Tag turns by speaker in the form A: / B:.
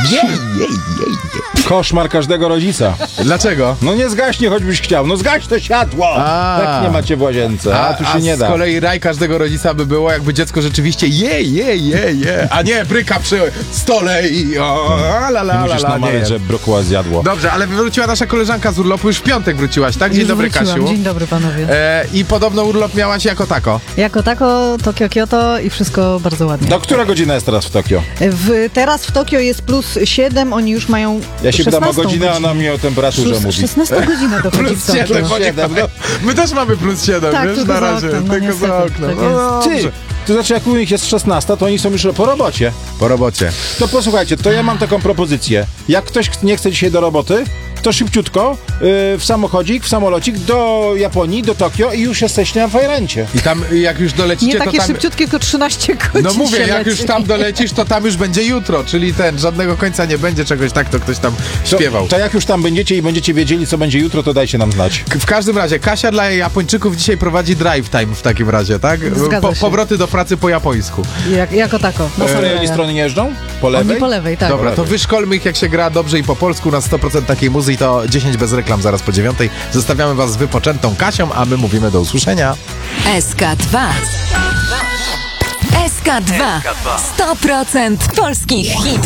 A: Koszmar każdego rodzica.
B: Dlaczego?
A: No nie zgaśnie, choćbyś chciał. No zgaś to światło! Tak nie macie w łazience, a tu się nie da.
B: Z kolei raj każdego rodzica by było, jakby dziecko rzeczywiście je, a nie bryka przy stole i
A: Musisz namawiać, że brokuła zjadło.
B: Dobrze, ale wróciła nasza koleżanka z urlopu, już w piątek wróciłaś, tak? Dzień
C: Już
B: dobry,
C: wróciłam.
B: Kasiu.
C: Dzień dobry, panowie.
B: I podobno urlop miałaś jako tako.
C: Jako tako, Tokio, Kyoto i wszystko bardzo ładnie.
A: Do która godzina jest teraz w Tokio?
C: Teraz w Tokio jest plus 7, oni już mają
A: Ja się pytam o godzinę, a
C: godzinę.
A: ona mi o temperaturze mówi.
C: 16 godzina dochodzi
B: Plus
C: w Tokio.
B: 7, bo nie, my też mamy plus 7,
C: Tak,
B: wiesz,
C: tylko
B: na
C: za
B: razie.
C: oknem, no
B: Tylko
C: niestety,
B: za oknem.
C: tak
B: No,
A: Ty,
B: dobrze.
A: to znaczy jak u nich jest 16, to oni są już po robocie.
B: Po robocie.
A: To posłuchajcie, to ja mam taką propozycję. Jak ktoś nie chce dzisiaj do roboty, to szybciutko w samochodzik, w samolocik do Japonii, do Tokio i już jesteście na fajrencie.
B: I tam jak już dolecicie,
C: Nie
B: to
C: takie
B: tam...
C: szybciutkie, tylko 13 godzin
B: No mówię,
C: się
B: jak
C: leci.
B: już tam dolecisz, to tam już będzie jutro, czyli żadnego końca nie będzie czegoś tak, to ktoś tam śpiewał.
A: To jak już tam będziecie i będziecie wiedzieli, co będzie jutro, to dajcie nam znać.
B: W każdym razie, Kasia dla Japończyków dzisiaj prowadzi drive time w takim razie, tak?
C: Zgadza się.
B: Powroty do pracy po japońsku.
C: Jako tako.
A: Po której stronie jeżdżą? Po lewej?
C: Oni po lewej, tak.
B: Dobra, to wyszkolmy ich, jak się gra dobrze i po polsku na 100% takiej muzy, to 10 bez reklam zaraz po 9. Zostawiamy was z wypoczętą Kasią, a my mówimy do usłyszenia.
D: SK2. SK2. 100% polskich hitów.